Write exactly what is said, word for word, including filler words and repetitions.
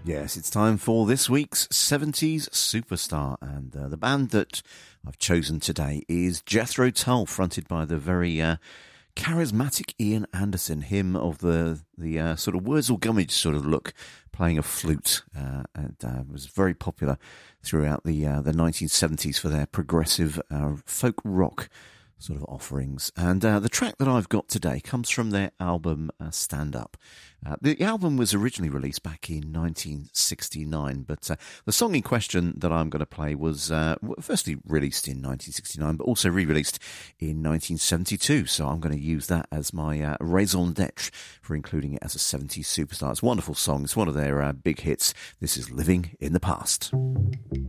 Yes, it's time for this week's seventies Superstar, and uh, the band that I've chosen today is Jethro Tull, fronted by the very uh, charismatic Ian Anderson, him of the the uh, sort of Wurzel Gummidge sort of look, playing a flute, uh, and uh, was very popular throughout the uh, the nineteen seventies for their progressive uh, folk rock sort of offerings. And uh, the track that I've got today comes from their album uh, Stand Up. Uh, the album was originally released back in nineteen sixty-nine, but uh, the song in question that I'm going to play was uh, firstly released in nineteen sixty-nine, but also re-released in nineteen seventy-two. So I'm going to use that as my uh, raison d'etre for including it as a seventies superstar. It's a wonderful song. It's one of their uh, big hits. This is Living in the Past.